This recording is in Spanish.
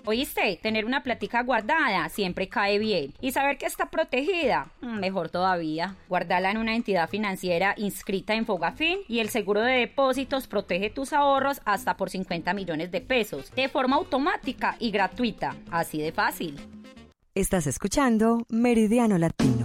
¿Oíste? Tener una plática guardada siempre cae bien. Y saber que está protegida, mejor todavía. Guardarla en una entidad financiera inscrita en Fogafín y el seguro de depósitos protege tus ahorros hasta por 50 millones de pesos, de forma automática y gratuita. Así de fácil. Estás escuchando Meridiano Latino.